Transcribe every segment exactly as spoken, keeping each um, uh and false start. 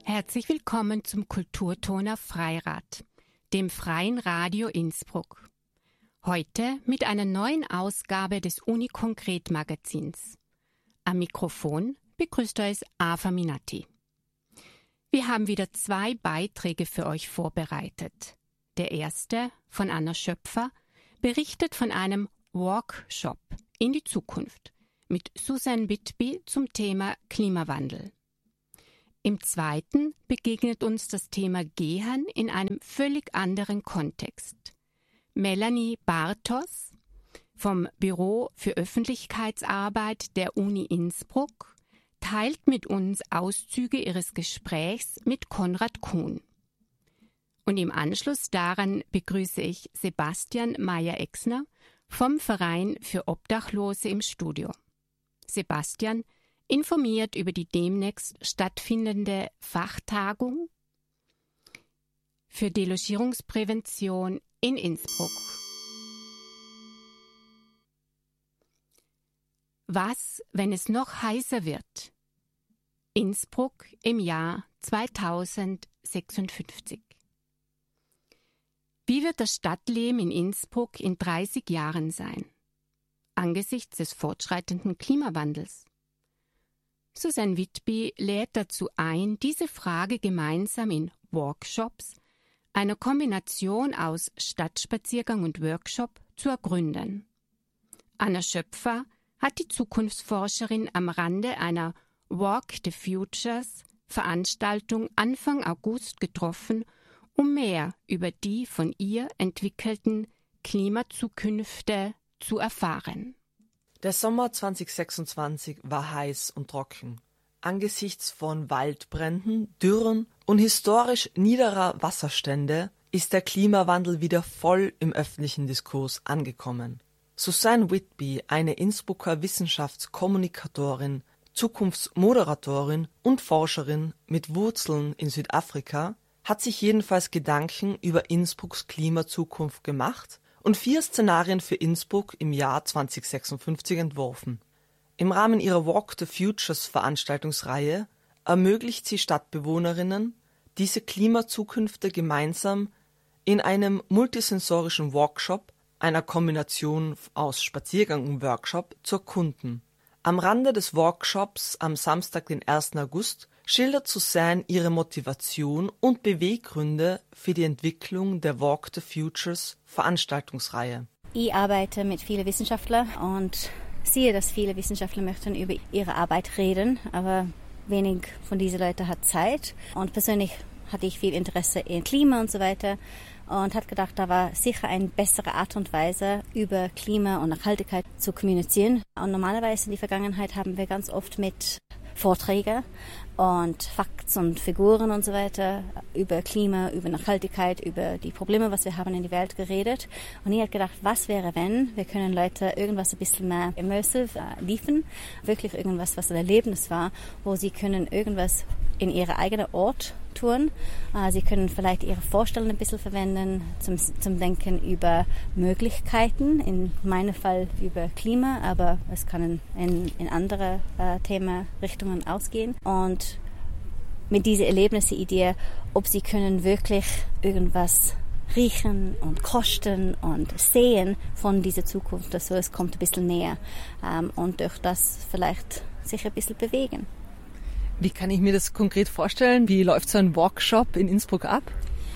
Herzlich willkommen zum Kulturton auf Freirad, dem freien Radio Innsbruck. Heute mit einer neuen Ausgabe des Uni-Konkret-Magazins. Am Mikrofon begrüßt euch Ava Minatti. Wir haben wieder zwei Beiträge für euch vorbereitet. Der erste, von Anna Schöpfer, berichtet von einem Workshop in die Zukunft mit Susan Whitby zum Thema Klimawandel. Im zweiten begegnet uns das Thema Gehen in einem völlig anderen Kontext. Melanie Bartos vom Büro für Öffentlichkeitsarbeit der Uni Innsbruck teilt mit uns Auszüge ihres Gesprächs mit Konrad Kuhn. Und im Anschluss daran begrüße ich Sebastian Meyer-Exner vom Verein für Obdachlose im Studio. Sebastian informiert über die demnächst stattfindende Fachtagung für Delogierungsprävention in Innsbruck. Was, wenn es noch heißer wird? Innsbruck im Jahr zweitausendsechsundfünfzig. Wie wird das Stadtleben in Innsbruck in dreißig Jahren sein? Angesichts des fortschreitenden Klimawandels? Susan Whitby lädt dazu ein, diese Frage gemeinsam in Workshops, einer Kombination aus Stadtspaziergang und Workshop, zu ergründen. Anna Schöpfer hat die Zukunftsforscherin am Rande einer Walk the Futures Veranstaltung Anfang August getroffen, um mehr über die von ihr entwickelten Klimazukünfte zu erfahren. Der Sommer zweitausendsechsundzwanzig war heiß und trocken. Angesichts von Waldbränden, Dürren und historisch niederer Wasserstände ist der Klimawandel wieder voll im öffentlichen Diskurs angekommen. Susan Whitby, eine Innsbrucker Wissenschaftskommunikatorin, Zukunftsmoderatorin und Forscherin mit Wurzeln in Südafrika, hat sich jedenfalls Gedanken über Innsbrucks Klimazukunft gemacht und vier Szenarien für Innsbruck im Jahr zweitausendsechsundfünfzig entworfen. Im Rahmen ihrer Walk the Futures Veranstaltungsreihe ermöglicht sie Stadtbewohnerinnen, diese Klimazukünfte gemeinsam in einem multisensorischen Workshop, einer Kombination aus Spaziergang und Workshop, zu erkunden. Am Rande des Workshops am Samstag, den ersten August, schildert Susan ihre Motivation und Beweggründe für die Entwicklung der Walk the Futures Veranstaltungsreihe. Ich arbeite mit vielen Wissenschaftlern und sehe, dass viele Wissenschaftler möchten über ihre Arbeit reden, aber wenig von diesen Leuten hat Zeit. Und persönlich hatte ich viel Interesse in Klima und so weiter und hat gedacht, da war sicher eine bessere Art und Weise, über Klima und Nachhaltigkeit zu kommunizieren. Und normalerweise in der Vergangenheit haben wir ganz oft mit Vorträgen und Facts und Figuren und so weiter über Klima, über Nachhaltigkeit, über die Probleme, was wir haben in der Welt geredet. Und ich habe gedacht, was wäre, wenn wir können Leute irgendwas ein bisschen mehr immersive äh, liefern, wirklich irgendwas, was ein Erlebnis war, wo sie können irgendwas in ihrem eigenen Ort tun. Äh, sie können vielleicht ihre Vorstellungen ein bisschen verwenden zum, zum Denken über Möglichkeiten, in meinem Fall über Klima, aber es kann in, in andere äh, Themenrichtungen ausgehen. Und mit dieser Erlebnisidee, ob sie können wirklich irgendwas riechen und kosten und sehen von dieser Zukunft, also es kommt ein bisschen näher ähm, und durch das vielleicht sich ein bisschen bewegen. Wie kann ich mir das konkret vorstellen? Wie läuft so ein Workshop in Innsbruck ab?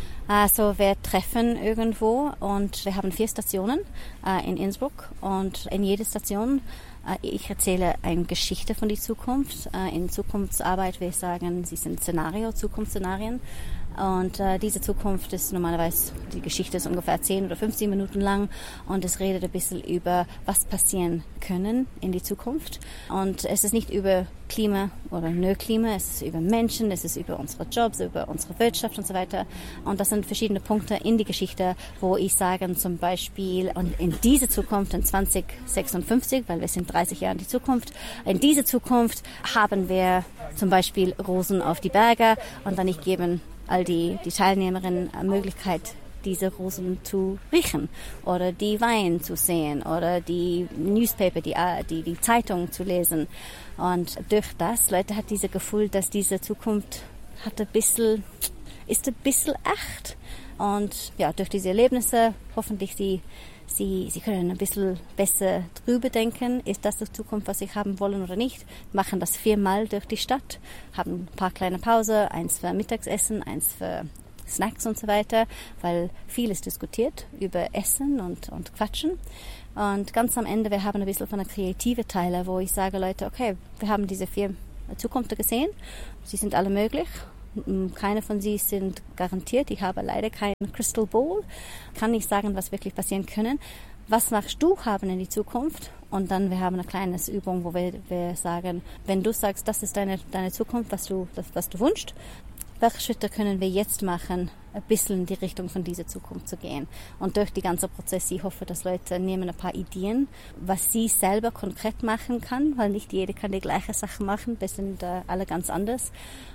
Also wir treffen irgendwo und wir haben vier Stationen äh, in Innsbruck und in jeder Station äh, ich erzähle eine Geschichte von der Zukunft. Äh, in Zukunftsarbeit will ich sagen, sie sind Szenario, Zukunftsszenarien. Und äh, diese Zukunft ist normalerweise, die Geschichte ist ungefähr zehn oder fünfzehn Minuten lang und es redet ein bisschen über, was passieren können in die Zukunft. Und es ist nicht über Klima oder nur Klima, es ist über Menschen, es ist über unsere Jobs, über unsere Wirtschaft und so weiter. Und das sind verschiedene Punkte in die Geschichte, wo ich sage zum Beispiel, und in diese Zukunft, in zwanzig sechsundfünfzig, weil wir sind dreißig Jahre in die Zukunft, in diese Zukunft haben wir zum Beispiel Rosen auf die Berge und dann ich gebe all die, die Teilnehmerinnen eine Möglichkeit, diese Rosen zu riechen oder die Wein zu sehen oder die Newspaper, die, die, die Zeitung zu lesen. Und durch das, Leute hat dieses Gefühl, dass diese Zukunft hat ein bisschen, ist ein bisschen echt. Und ja, durch diese Erlebnisse hoffentlich sie, sie, sie können ein bisschen besser drüber denken. Ist das die Zukunft, was sie haben wollen oder nicht? Machen das viermal durch die Stadt, haben ein paar kleine Pausen, eins für Mittagessen, eins für Snacks und so weiter, weil vieles diskutiert über Essen und, und Quatschen. Und ganz am Ende, wir haben ein bisschen von einer kreativen Teile, wo ich sage, Leute, okay, wir haben diese vier Zukunften gesehen, sie sind alle möglich. Keine von sie sind garantiert. Ich habe leider kein Crystal Ball. Kann nicht sagen, was wirklich passieren können. Was machst du haben in die Zukunft? Und dann wir haben eine kleine Übung, wo wir, wir sagen, wenn du sagst, das ist deine, deine Zukunft, was du, das, was du wünschst, welche Schritte können wir jetzt machen, ein bisschen in die Richtung von dieser Zukunft zu gehen? Und durch die ganze Prozess, ich hoffe, dass Leute nehmen ein paar Ideen, was sie selber konkret machen kann, weil nicht jeder kann die gleiche Sache machen, wir sind äh, alle ganz anders.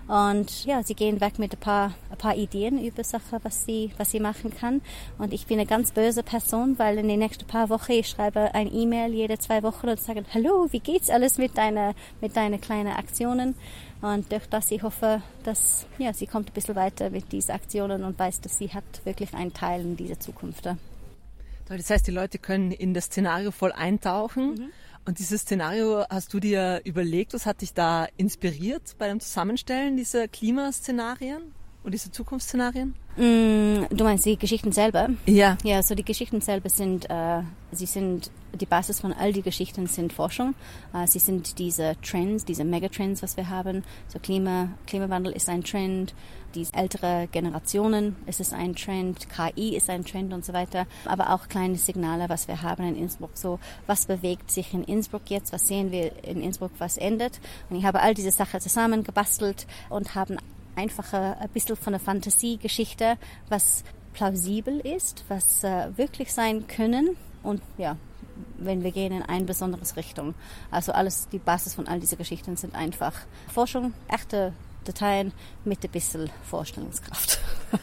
Und ja, sie gehen weg mit ein paar, ein paar Ideen über Sachen, was sie, was sie machen kann. Und ich bin eine ganz böse Person, weil in den nächsten paar Wochen, ich schreibe ein E-Mail jede zwei Wochen und sage, hallo, wie geht's alles mit deiner, mit deinen kleinen Aktionen? Und durch das ich hoffe, dass ja, sie kommt ein bisschen weiter mit diesen Aktionen und weiß, dass sie hat wirklich einen Teil in dieser Zukunft. Das heißt, die Leute können in das Szenario voll eintauchen. Mhm. Und dieses Szenario hast du dir überlegt, was hat dich da inspiriert bei dem Zusammenstellen dieser Klimaszenarien und diese Zukunftsszenarien? Mm, du meinst die Geschichten selber? Ja. Ja, so die Geschichten selber sind, äh, sie sind, die Basis von all die Geschichten sind Forschung. Äh, sie sind diese Trends, diese Megatrends, was wir haben. So Klima, Klimawandel ist ein Trend, die ältere Generationen, es ist ein Trend, K I ist ein Trend und so weiter. Aber auch kleine Signale, was wir haben in Innsbruck. So, was bewegt sich in Innsbruck jetzt? Was sehen wir in Innsbruck, was ändert? Und ich habe all diese Sachen zusammengebastelt und haben einfach ein bisschen von der Fantasiegeschichte, was plausibel ist, was äh, wirklich sein können und ja, wenn wir gehen in eine besondere Richtung. Also alles, die Basis von all diesen Geschichten sind einfach Forschung, echte Dateien mit ein bisschen Vorstellungskraft.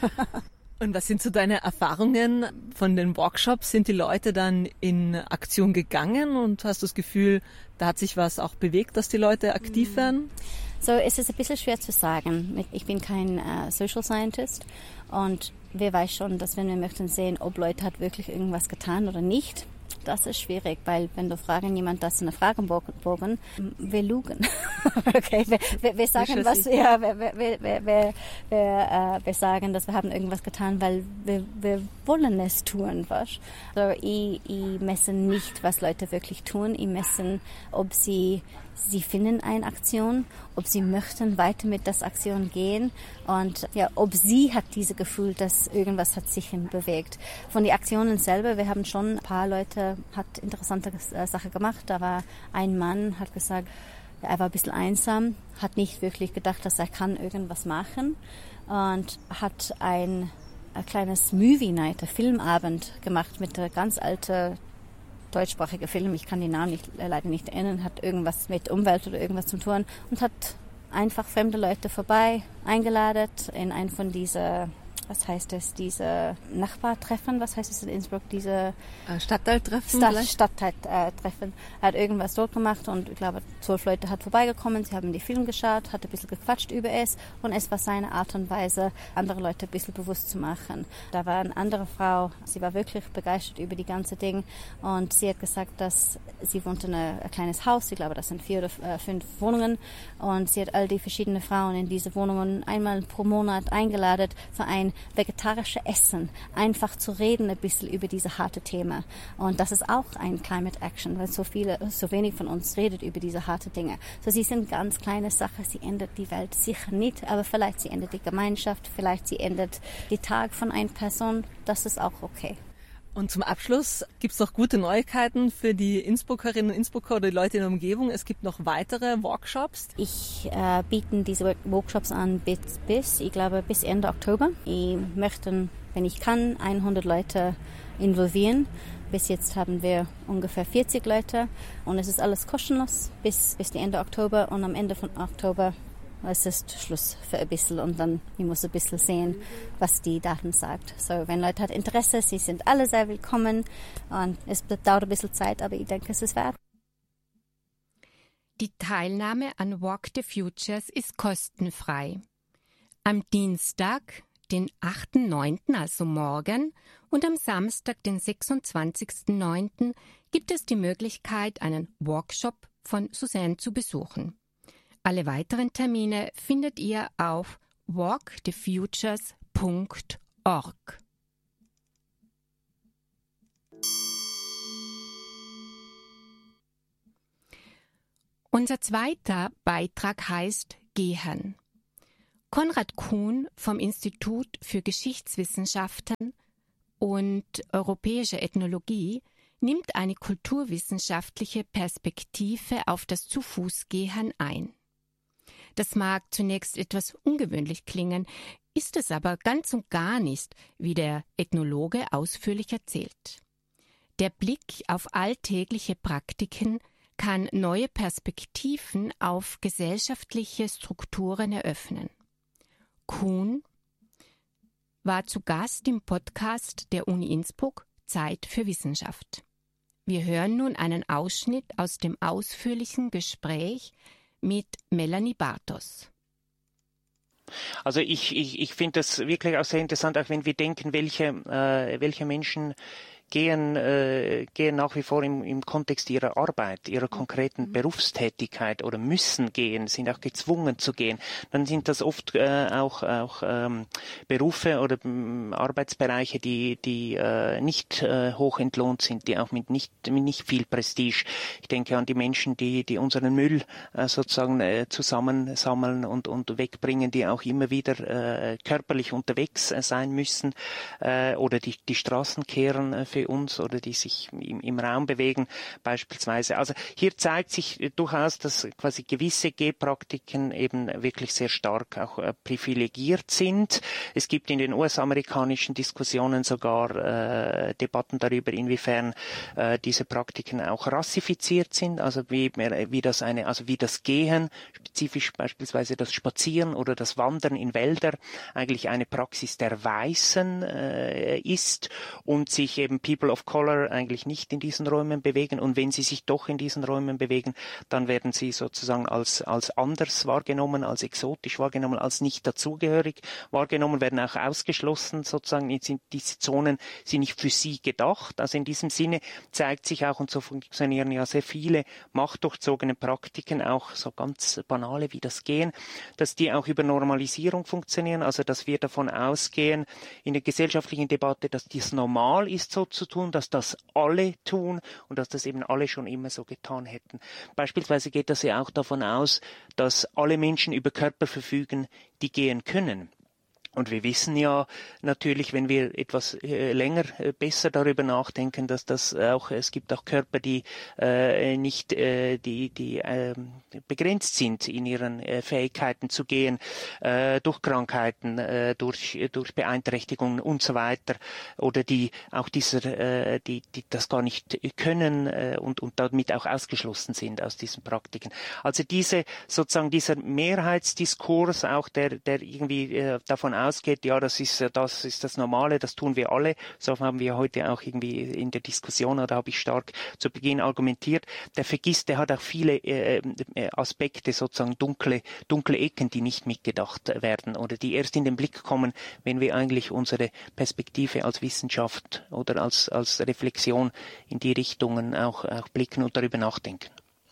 Und was sind so deine Erfahrungen von den Workshops? Sind die Leute dann in Aktion gegangen und hast du das Gefühl, da hat sich was auch bewegt, dass die Leute aktiv werden? So, es ist ein bisschen schwer zu sagen. Ich bin kein äh, Social Scientist und wer weiß schon, dass wenn wir möchten sehen, ob Leute hat wirklich irgendwas getan oder nicht, das ist schwierig, weil wenn du fragen jemand das in einer Fragebogen, wir lügen. Okay, wir, wir, wir sagen was, ja, wir, wir, wir, wir, wir, wir, äh, wir sagen, dass wir haben irgendwas getan, weil wir, wir wollen es tun, was? Also ich, ich messe nicht, was Leute wirklich tun. Ich messe, ob sie Sie finden eine Aktion, ob sie möchten weiter mit der Aktion gehen und ja, ob sie hat dieses Gefühl, dass irgendwas hat sich bewegt. Von den Aktionen selber, wir haben schon ein paar Leute, hat interessante Sachen gemacht. Da war ein Mann, hat gesagt, er war ein bisschen einsam, hat nicht wirklich gedacht, dass er kann irgendwas machen und hat ein, ein kleines Movie Night, ein Filmabend gemacht mit einer ganz alten deutschsprachiger Film, ich kann den Namen nicht, äh, leider nicht erinnern, hat irgendwas mit Umwelt oder irgendwas zu tun und hat einfach fremde Leute vorbei eingeladen in einen von diesen, was heißt es, diese Nachbartreffen, was heißt es in Innsbruck, diese Stadtteiltreffen? Stadt, Stadtteiltreffen. Er hat irgendwas dort gemacht und ich glaube, zwölf Leute hat vorbeigekommen, sie haben den Film geschaut, hat ein bisschen gequatscht über es und es war seine Art und Weise, andere Leute ein bisschen bewusst zu machen. Da war eine andere Frau, sie war wirklich begeistert über die ganze Ding und sie hat gesagt, dass sie wohnt in ein, ein kleines Haus, ich glaube, das sind vier oder äh, fünf Wohnungen und sie hat all die verschiedenen Frauen in diese Wohnungen einmal pro Monat eingeladen für ein vegetarisches Essen, einfach zu reden ein bisschen über diese harte Themen. Und das ist auch ein Climate Action, weil so viele, so wenig von uns redet über diese harte Dinge. So, sie sind ganz kleine Sachen, sie ändert die Welt sicher nicht, aber vielleicht sie ändert die Gemeinschaft, vielleicht sie ändert den Tag von einer Person, das ist auch okay. Und zum Abschluss gibt es noch gute Neuigkeiten für die Innsbruckerinnen und Innsbrucker oder die Leute in der Umgebung. Es gibt noch weitere Workshops. Ich äh, biete diese Workshops an bis, bis, ich glaube, bis Ende Oktober. Ich möchte, wenn ich kann, hundert Leute involvieren. Bis jetzt haben wir ungefähr vierzig Leute und es ist alles kostenlos bis, bis Ende Oktober und am Ende von Oktober es ist Schluss für ein bisschen und dann ich muss ein bisschen sehen, was die Daten sagt. So, wenn Leute hat Interesse, sie sind alle sehr willkommen und es dauert ein bisschen Zeit, aber ich denke, es ist wert. Die Teilnahme an Walk the Futures ist kostenfrei. Am Dienstag, den achten neunten, also morgen, und am Samstag, den sechsundzwanzigsten neunten, gibt es die Möglichkeit, einen Workshop von Suzanne zu besuchen. Alle weiteren Termine findet ihr auf walk the futures punkt org. Unser zweiter Beitrag heißt Gehen. Konrad Kuhn vom Institut für Geschichtswissenschaften und Europäische Ethnologie nimmt eine kulturwissenschaftliche Perspektive auf das Zu-Fuß-Gehen ein. Das mag zunächst etwas ungewöhnlich klingen, ist es aber ganz und gar nicht, wie der Ethnologe ausführlich erzählt. Der Blick auf alltägliche Praktiken kann neue Perspektiven auf gesellschaftliche Strukturen eröffnen. Kuhn war zu Gast im Podcast der Uni Innsbruck Zeit für Wissenschaft. Wir hören nun einen Ausschnitt aus dem ausführlichen Gespräch mit Melanie Bartos. Also ich, ich, ich finde das wirklich auch sehr interessant, auch wenn wir denken, welche, äh, welche Menschen gehen, äh, gehen nach wie vor im, im Kontext ihrer Arbeit, ihrer konkreten mhm. Berufstätigkeit oder müssen gehen, sind auch gezwungen zu gehen. Dann sind das oft äh, auch, auch ähm, Berufe oder ähm, Arbeitsbereiche, die, die äh, nicht äh, hoch entlohnt sind, die auch mit nicht, mit nicht viel Prestige. Ich denke an die Menschen, die, die unseren Müll äh, sozusagen äh, zusammensammeln und, und wegbringen, die auch immer wieder äh, körperlich unterwegs äh, sein müssen äh, oder die, die Straßen kehren äh, für uns oder die sich im, im Raum bewegen beispielsweise. Also hier zeigt sich durchaus, dass quasi gewisse Gehpraktiken eben wirklich sehr stark auch äh, privilegiert sind. Es gibt in den U S-amerikanischen Diskussionen sogar äh, Debatten darüber, inwiefern äh, diese Praktiken auch rassifiziert sind, also wie, wie das eine, also wie das Gehen, spezifisch beispielsweise das Spazieren oder das Wandern in Wälder eigentlich eine Praxis der Weißen äh, ist und sich eben People of Color eigentlich nicht in diesen Räumen bewegen, und wenn sie sich doch in diesen Räumen bewegen, dann werden sie sozusagen als, als anders wahrgenommen, als exotisch wahrgenommen, als nicht dazugehörig wahrgenommen, werden auch ausgeschlossen sozusagen. Jetzt sind diese Zonen sind nicht für sie gedacht. Also in diesem Sinne zeigt sich auch, und so funktionieren ja sehr viele machtdurchzogene Praktiken, auch so ganz banale wie das Gehen, dass die auch über Normalisierung funktionieren, also dass wir davon ausgehen in der gesellschaftlichen Debatte, dass dies normal ist, so zu tun, dass das alle tun und dass das eben alle schon immer so getan hätten. Beispielsweise geht das ja auch davon aus, dass alle Menschen über Körper verfügen, die gehen können. Und wir wissen ja natürlich, wenn wir etwas äh, länger äh, besser darüber nachdenken, dass das auch, es gibt auch Körper, die äh, nicht, äh, die, die äh, begrenzt sind in ihren äh, Fähigkeiten zu gehen, äh, durch Krankheiten, äh, durch, durch Beeinträchtigungen und so weiter, oder die auch dieser, äh, die, die das gar nicht können äh, und, und damit auch ausgeschlossen sind aus diesen Praktiken. Also diese, sozusagen dieser Mehrheitsdiskurs auch, der, der irgendwie äh, davon ausgeht, ja, das ist das ist das Normale, das tun wir alle. So haben wir heute auch irgendwie in der Diskussion, oder habe ich stark zu Beginn argumentiert. Der vergisst, der hat auch viele äh, Aspekte, sozusagen dunkle, dunkle Ecken, die nicht mitgedacht werden oder die erst in den Blick kommen, wenn wir eigentlich unsere Perspektive als Wissenschaft oder als, als Reflexion in die Richtungen auch, auch blicken und darüber nachdenken.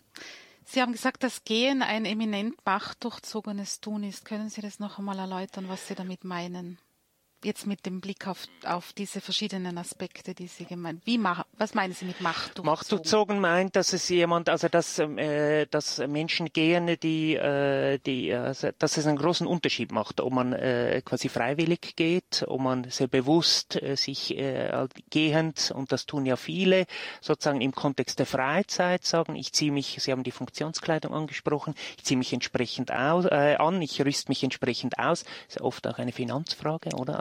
Sie haben gesagt, dass Gehen ein eminent machtdurchzogenes Tun ist. Können Sie das noch einmal erläutern, was Sie damit meinen? Jetzt mit dem Blick auf, auf diese verschiedenen Aspekte, die Sie gemeint. Wie mach, was meinen Sie mit machtdurchzogen? Machtdurchzogen meint, dass es jemand, also dass, äh, dass Menschen gehen, die, äh, die, also, dass es einen großen Unterschied macht, ob man äh, quasi freiwillig geht, ob man sehr bewusst äh, sich äh, gehend, und das tun ja viele, sozusagen im Kontext der Freizeit sagen, ich ziehe mich, Sie haben die Funktionskleidung angesprochen, ich ziehe mich entsprechend aus, äh, an, ich rüste mich entsprechend aus, ist ja oft auch eine Finanzfrage, oder? Also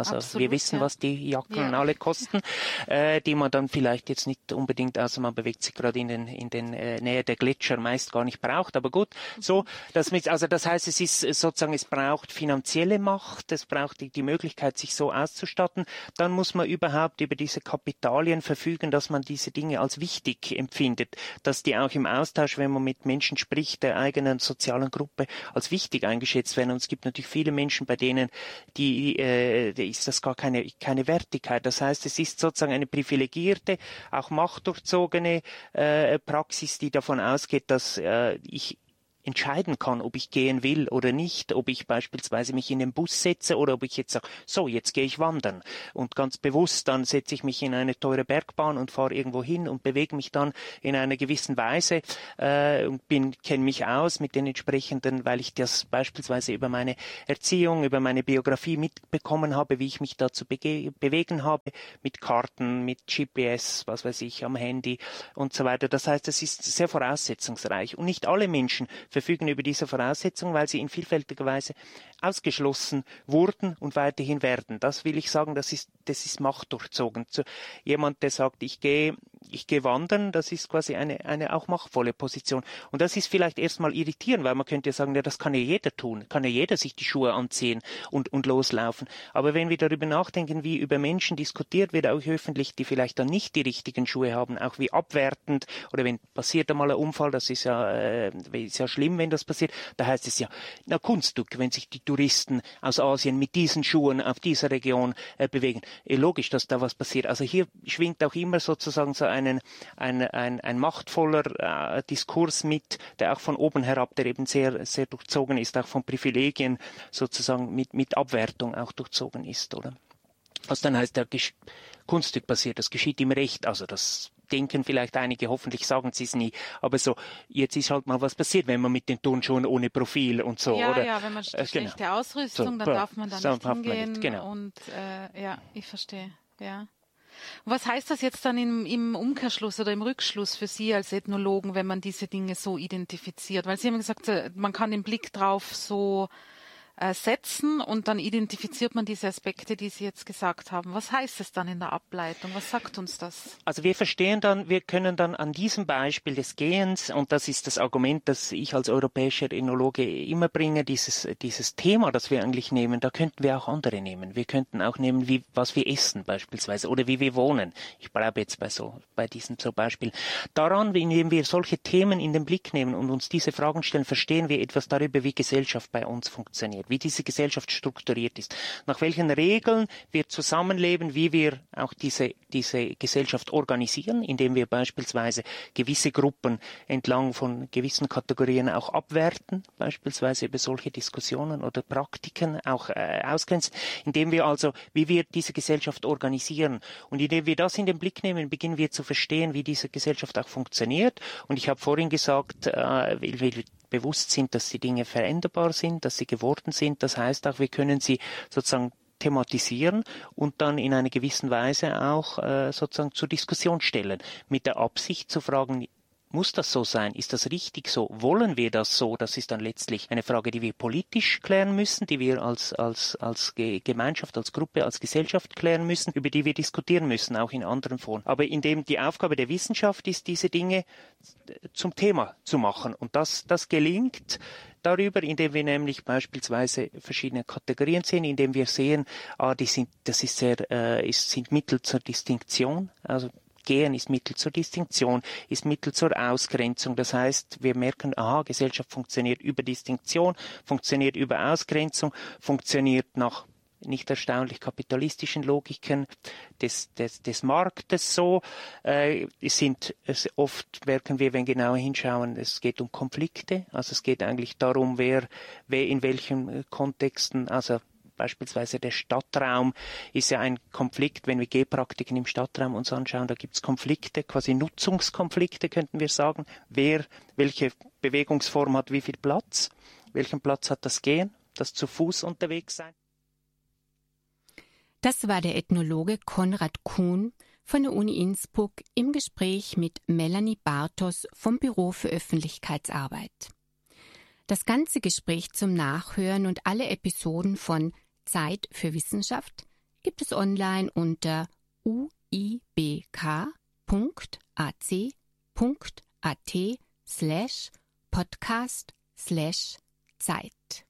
Also Absolut, wir wissen, ja. was die Jacken Ja. alle kosten, äh, die man dann vielleicht jetzt nicht unbedingt, also man bewegt sich gerade in den in den äh, Nähe der Gletscher meist gar nicht braucht, aber gut, so, das mit, also das heißt, es ist sozusagen, es braucht finanzielle Macht, es braucht die, die Möglichkeit, sich so auszustatten, dann muss man überhaupt über diese Kapitalien verfügen, dass man diese Dinge als wichtig empfindet, dass die auch im Austausch, wenn man mit Menschen spricht, der eigenen sozialen Gruppe, als wichtig eingeschätzt werden. Und es gibt natürlich viele Menschen, bei denen die, äh, ist das gar keine, keine Wertigkeit. Das heißt, es ist sozusagen eine privilegierte, auch machtdurchzogene äh, Praxis, die davon ausgeht, dass äh, ich entscheiden kann, ob ich gehen will oder nicht, ob ich beispielsweise mich in den Bus setze oder ob ich jetzt sage, so, jetzt gehe ich wandern. Und ganz bewusst, dann setze ich mich in eine teure Bergbahn und fahre irgendwo hin und bewege mich dann in einer gewissen Weise äh, und bin kenne mich aus mit den entsprechenden, weil ich das beispielsweise über meine Erziehung, über meine Biografie mitbekommen habe, wie ich mich da zu bege- bewegen habe, mit Karten, mit G P S, was weiß ich, am Handy und so weiter. Das heißt, es ist sehr voraussetzungsreich. Und nicht alle Menschen verfügen über diese Voraussetzungen, weil sie in vielfältiger Weise ausgeschlossen wurden und weiterhin werden. Das will ich sagen, das ist, das ist machtdurchzogen. Zu jemand, der sagt, ich gehe, ich gehe wandern, das ist quasi eine, eine auch machtvolle Position. Und das ist vielleicht erstmal irritierend, weil man könnte ja sagen, ja, das kann ja jeder tun, kann ja jeder sich die Schuhe anziehen und, und loslaufen. Aber wenn wir darüber nachdenken, wie über Menschen diskutiert wird, auch öffentlich, die vielleicht dann nicht die richtigen Schuhe haben, auch wie abwertend, oder wenn passiert einmal ein Unfall, das ist ja, äh, ist ja schlimm, wenn das passiert, da heißt es ja, na Kunststück, wenn sich die Touristen aus Asien mit diesen Schuhen auf dieser Region äh, bewegen. Eh, logisch, dass da was passiert. Also hier schwingt auch immer sozusagen so einen, ein, ein, ein machtvoller äh, Diskurs mit, der auch von oben herab, der eben sehr, sehr durchzogen ist, auch von Privilegien sozusagen mit, mit Abwertung auch durchzogen ist, oder? Was dann heißt, der Gesch- Kunststück passiert, das geschieht im Recht, also das denken vielleicht einige, hoffentlich sagen sie es nie, aber so, jetzt ist halt mal was passiert, wenn man mit den Turnschuhen ohne Profil und so, ja, oder? Ja, wenn man äh, schlechte genau. Ausrüstung, so, dann darf man da so nicht hingehen. nicht, genau. Und äh, ja, ich verstehe, ja. Und was heißt das jetzt dann im, im Umkehrschluss oder im Rückschluss für Sie als Ethnologen, wenn man diese Dinge so identifiziert? Weil Sie haben gesagt, man kann den Blick drauf so setzen und dann identifiziert man diese Aspekte, die Sie jetzt gesagt haben. Was heißt es dann in der Ableitung? Was sagt uns das? Also wir verstehen dann, wir können dann an diesem Beispiel des Gehens, und das ist das Argument, das ich als europäischer Ethnologe immer bringe, dieses, dieses Thema, das wir eigentlich nehmen, da könnten wir auch andere nehmen. Wir könnten auch nehmen, wie, was wir essen beispielsweise oder wie wir wohnen. Ich bleibe jetzt bei so, bei diesen so Beispielen. Daran, indem wir solche Themen in den Blick nehmen und uns diese Fragen stellen, verstehen wir etwas darüber, wie Gesellschaft bei uns funktioniert, wie diese Gesellschaft strukturiert ist, nach welchen Regeln wir zusammenleben, wie wir auch diese, diese Gesellschaft organisieren, indem wir beispielsweise gewisse Gruppen entlang von gewissen Kategorien auch abwerten, beispielsweise über solche Diskussionen oder Praktiken auch äh, ausgrenzen, indem wir also, wie wir diese Gesellschaft organisieren. Und indem wir das in den Blick nehmen, beginnen wir zu verstehen, wie diese Gesellschaft auch funktioniert. Und ich habe vorhin gesagt, äh, weil wir bewusst sind, dass die Dinge veränderbar sind, dass sie geworden sind. Das heißt auch, wir können sie sozusagen thematisieren und dann in einer gewissen Weise auch äh, sozusagen zur Diskussion stellen, mit der Absicht zu fragen, muss das so sein? Ist das richtig so? Wollen wir das so? Das ist dann letztlich eine Frage, die wir politisch klären müssen, die wir als, als, als Gemeinschaft, als Gruppe, als Gesellschaft klären müssen, über die wir diskutieren müssen, auch in anderen Formen. Aber indem die Aufgabe der Wissenschaft ist, diese Dinge zum Thema zu machen. Und das, das gelingt darüber, indem wir nämlich beispielsweise verschiedene Kategorien sehen, indem wir sehen, ah, die sind, das ist sehr, äh, ist, sind Mittel zur Distinktion, also Gehen ist Mittel zur Distinktion, ist Mittel zur Ausgrenzung. Das heißt, wir merken, aha, Gesellschaft funktioniert über Distinktion, funktioniert über Ausgrenzung, funktioniert nach nicht erstaunlich kapitalistischen Logiken des, des, des Marktes so. Äh, es sind es oft, merken wir, wenn genauer hinschauen, es geht um Konflikte. Also es geht eigentlich darum, wer, wer in welchen Kontexten, also beispielsweise der Stadtraum ist ja ein Konflikt, wenn wir Gehpraktiken im Stadtraum uns anschauen, da gibt es Konflikte, quasi Nutzungskonflikte könnten wir sagen. Wer, welche Bewegungsform hat wie viel Platz? Welchen Platz hat das Gehen, das zu Fuß unterwegs sein? Das war der Ethnologe Konrad Kuhn von der Uni Innsbruck im Gespräch mit Melanie Bartos vom Büro für Öffentlichkeitsarbeit. Das ganze Gespräch zum Nachhören und alle Episoden von Zeit für Wissenschaft gibt es online unter u i b k punkt a c punkt a t slash podcast slash Zeit.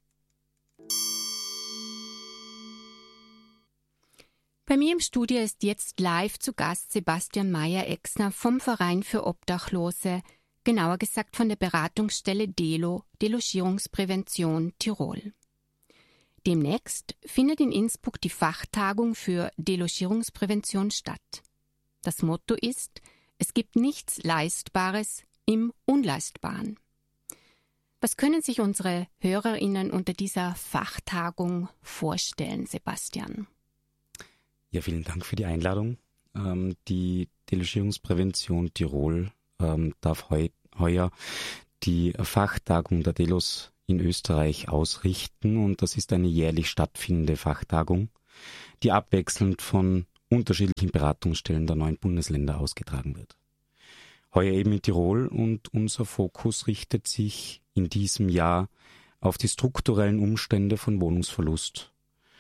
Bei mir im Studio ist jetzt live zu Gast Sebastian Meyer-Exner vom Verein für Obdachlose, genauer gesagt von der Beratungsstelle DELO, Delogierungsprävention Tirol. Demnächst findet in Innsbruck die Fachtagung für Delogierungsprävention statt. Das Motto ist: Es gibt nichts Leistbares im Unleistbaren. Was können sich unsere HörerInnen unter dieser Fachtagung vorstellen, Sebastian? Ja, vielen Dank für die Einladung. Ähm, die Delogierungsprävention Tirol ähm, darf heu, heuer die Fachtagung der Delos in Österreich ausrichten, und das ist eine jährlich stattfindende Fachtagung, die abwechselnd von unterschiedlichen Beratungsstellen der neuen Bundesländer ausgetragen wird. Heuer eben in Tirol, und unser Fokus richtet sich in diesem Jahr auf die strukturellen Umstände von Wohnungsverlust.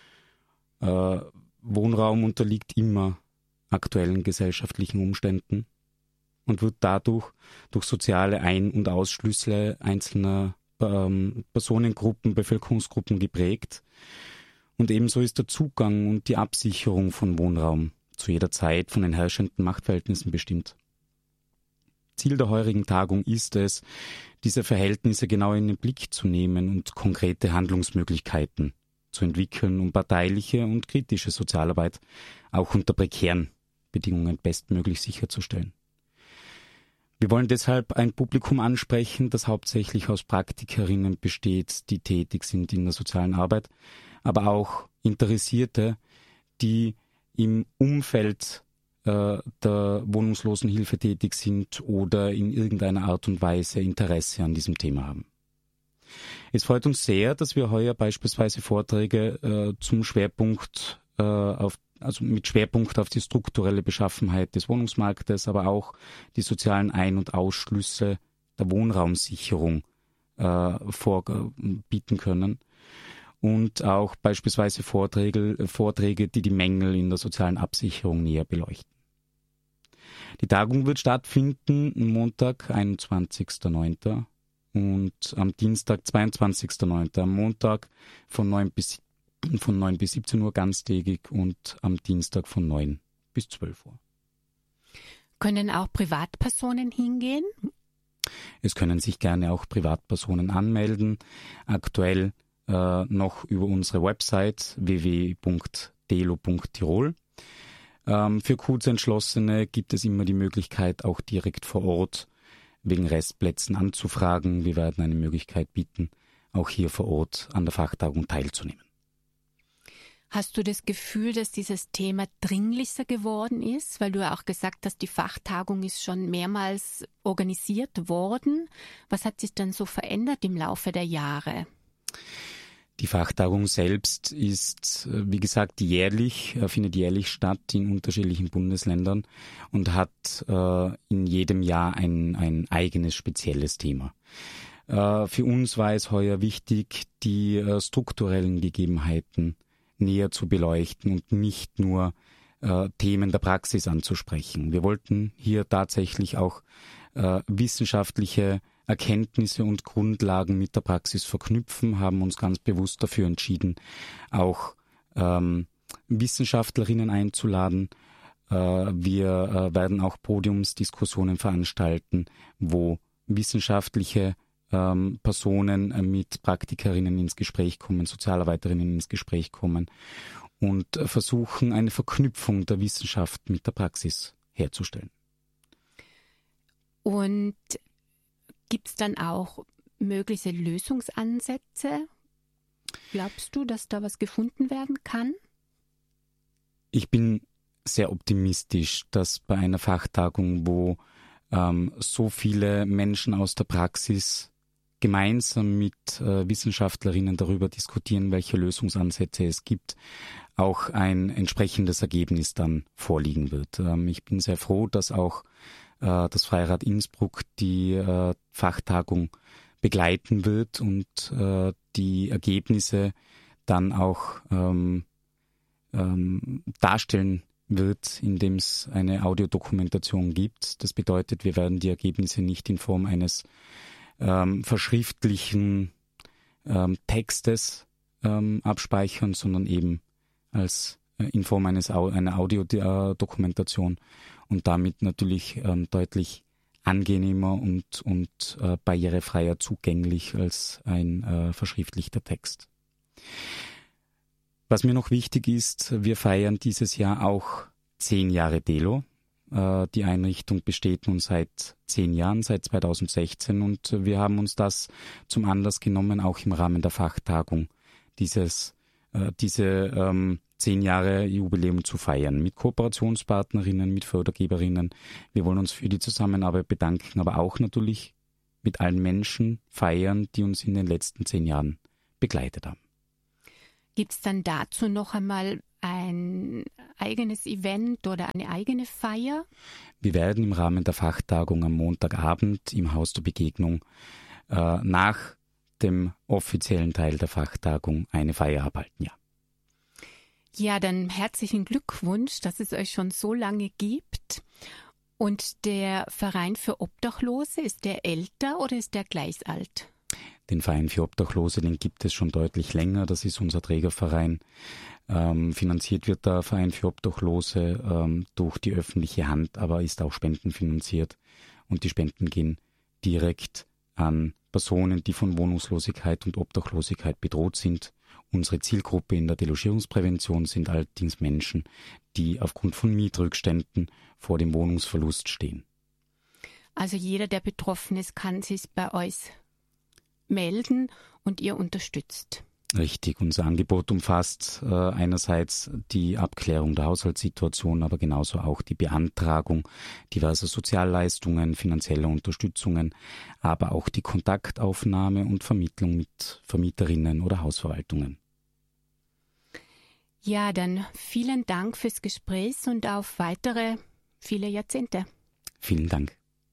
Äh, Wohnraum unterliegt immer aktuellen gesellschaftlichen Umständen und wird dadurch durch soziale Ein- und Ausschlüsse einzelner ähm, Personengruppen, Bevölkerungsgruppen geprägt. Und ebenso ist der Zugang und die Absicherung von Wohnraum zu jeder Zeit von den herrschenden Machtverhältnissen bestimmt. Ziel der heurigen Tagung ist es, diese Verhältnisse genau in den Blick zu nehmen und konkrete Handlungsmöglichkeiten zu entwickeln, um parteiliche und kritische Sozialarbeit auch unter prekären Bedingungen bestmöglich sicherzustellen. Wir wollen deshalb ein Publikum ansprechen, das hauptsächlich aus Praktikerinnen besteht, die tätig sind in der sozialen Arbeit, aber auch Interessierte, die im Umfeld äh, der Wohnungslosenhilfe tätig sind oder in irgendeiner Art und Weise Interesse an diesem Thema haben. Es freut uns sehr, dass wir heuer beispielsweise Vorträge äh, zum Schwerpunkt, äh, auf, also mit Schwerpunkt auf die strukturelle Beschaffenheit des Wohnungsmarktes, aber auch die sozialen Ein- und Ausschlüsse der Wohnraumsicherung äh, vorbieten können. Und auch beispielsweise Vorträge, Vorträge, die die Mängel in der sozialen Absicherung näher beleuchten. Die Tagung wird stattfinden Montag, einundzwanzigster neunter und am Dienstag, zweiundzwanzigster neunter Am Montag von neun bis, von neun bis siebzehn Uhr ganztägig und am Dienstag von neun bis zwölf Uhr. Können auch Privatpersonen hingehen? Es können sich gerne auch Privatpersonen anmelden. Aktuell äh, noch über unsere Website w w w punkt delo punkt tirol. Ähm, für Kurzentschlossene gibt es immer die Möglichkeit, auch direkt vor Ort wegen Restplätzen anzufragen. Wir werden eine Möglichkeit bieten, auch hier vor Ort an der Fachtagung teilzunehmen. Hast du das Gefühl, dass dieses Thema dringlicher geworden ist? Weil du ja auch gesagt hast, die Fachtagung ist schon mehrmals organisiert worden. Was hat sich dann so verändert im Laufe der Jahre? Die Fachtagung selbst ist, wie gesagt, jährlich, findet jährlich statt in unterschiedlichen Bundesländern und hat äh, in jedem Jahr ein, ein eigenes spezielles Thema. Äh, für uns war es heuer wichtig, die äh, strukturellen Gegebenheiten näher zu beleuchten und nicht nur äh, Themen der Praxis anzusprechen. Wir wollten hier tatsächlich auch äh, wissenschaftliche Erkenntnisse und Grundlagen mit der Praxis verknüpfen, haben uns ganz bewusst dafür entschieden, auch ähm, Wissenschaftlerinnen einzuladen. Äh, wir äh, werden auch Podiumsdiskussionen veranstalten, wo wissenschaftliche ähm, Personen äh, mit Praktikerinnen ins Gespräch kommen, Sozialarbeiterinnen ins Gespräch kommen und äh, versuchen, eine Verknüpfung der Wissenschaft mit der Praxis herzustellen. Und gibt es dann auch mögliche Lösungsansätze? Glaubst du, dass da was gefunden werden kann? Ich bin sehr optimistisch, dass bei einer Fachtagung, wo ähm, so viele Menschen aus der Praxis gemeinsam mit äh, Wissenschaftlerinnen darüber diskutieren, welche Lösungsansätze es gibt, auch ein entsprechendes Ergebnis dann vorliegen wird. Ähm, ich bin sehr froh, dass auch das Freirad Innsbruck die äh, Fachtagung begleiten wird und äh, die Ergebnisse dann auch ähm, äh, ähm, darstellen wird, indem es eine Audiodokumentation gibt. Das bedeutet, wir werden die Ergebnisse nicht in Form eines ähm, verschriftlichen ähm, Textes ähm, abspeichern, sondern eben als äh, in Form eines Au- einer Audiodokumentation und damit natürlich ähm, deutlich angenehmer und, und äh, barrierefreier zugänglich als ein äh, verschriftlichter Text. Was mir noch wichtig ist, wir feiern dieses Jahr auch zehn Jahre Delo. Äh, die Einrichtung besteht nun seit zehn Jahren, seit zweitausendsechzehn, und wir haben uns das zum Anlass genommen, auch im Rahmen der Fachtagung dieses, äh, diese ähm, zehn Jahre Jubiläum zu feiern, mit Kooperationspartnerinnen, mit Fördergeberinnen. Wir wollen uns für die Zusammenarbeit bedanken, aber auch natürlich mit allen Menschen feiern, die uns in den letzten zehn Jahren begleitet haben. Gibt es dann dazu noch einmal ein eigenes Event oder eine eigene Feier? Wir werden im Rahmen der Fachtagung am Montagabend im Haus der Begegnung äh, nach dem offiziellen Teil der Fachtagung eine Feier abhalten, ja. Ja, dann herzlichen Glückwunsch, dass es euch schon so lange gibt. Und der Verein für Obdachlose, ist der älter oder ist der gleich alt? Den Verein für Obdachlose, den gibt es schon deutlich länger. Das ist unser Trägerverein. Ähm, finanziert wird der Verein für Obdachlose ähm, durch die öffentliche Hand, aber ist auch spendenfinanziert. Und die Spenden gehen direkt an Personen, die von Wohnungslosigkeit und Obdachlosigkeit bedroht sind. Unsere Zielgruppe in der Delogierungsprävention sind allerdings Menschen, die aufgrund von Mietrückständen vor dem Wohnungsverlust stehen. Also jeder, der betroffen ist, kann sich bei euch melden und ihr unterstützt. Richtig, unser Angebot umfasst äh, einerseits die Abklärung der Haushaltssituation, aber genauso auch die Beantragung diverser Sozialleistungen, finanzieller Unterstützungen, aber auch die Kontaktaufnahme und Vermittlung mit Vermieterinnen oder Hausverwaltungen. Ja, dann vielen Dank fürs Gespräch und auf weitere viele Jahrzehnte. Vielen Dank.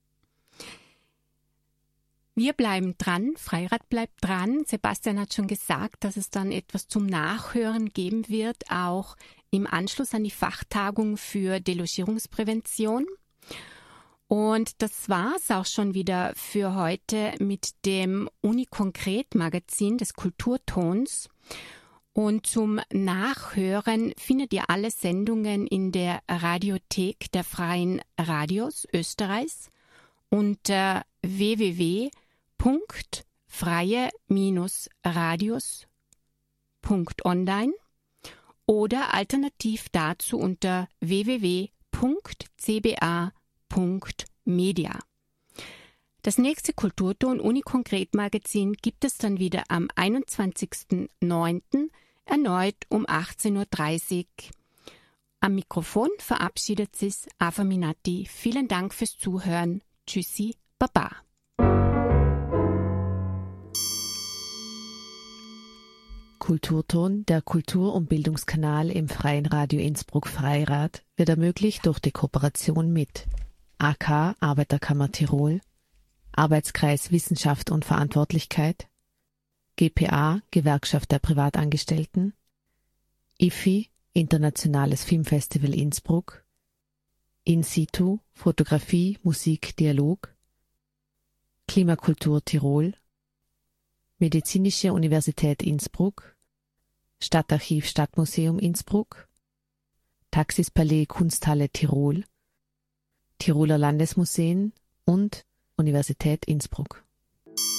Wir bleiben dran, Freirad bleibt dran. Sebastian hat schon gesagt, dass es dann etwas zum Nachhören geben wird, auch im Anschluss an die Fachtagung für Delogierungsprävention. Und das war's auch schon wieder für heute mit dem Uni-Konkret-Magazin des Kulturtons. Und zum Nachhören findet ihr alle Sendungen in der Radiothek der Freien Radios Österreichs unter w w w punkt freie radios punkt online oder alternativ dazu unter w w w punkt c b a punkt media. Das nächste Kulturton Uni-Konkret Magazin gibt es dann wieder am einundzwanzigsten neunten erneut um achtzehn Uhr dreißig. Am Mikrofon verabschiedet sich Ava Minatti. Vielen Dank fürs Zuhören. Tschüssi, Baba. Kulturton, der Kultur- und Bildungskanal im Freien Radio Innsbruck Freirad, wird ermöglicht durch die Kooperation mit A K Arbeiterkammer Tirol, Arbeitskreis Wissenschaft und Verantwortlichkeit, G P A Gewerkschaft der Privatangestellten, I F I Internationales Filmfestival Innsbruck, In situ Fotografie, Musik, Dialog, Klimakultur Tirol, Medizinische Universität Innsbruck, Stadtarchiv Stadtmuseum Innsbruck, Taxispalais Kunsthalle Tirol, Tiroler Landesmuseen und Universität Innsbruck.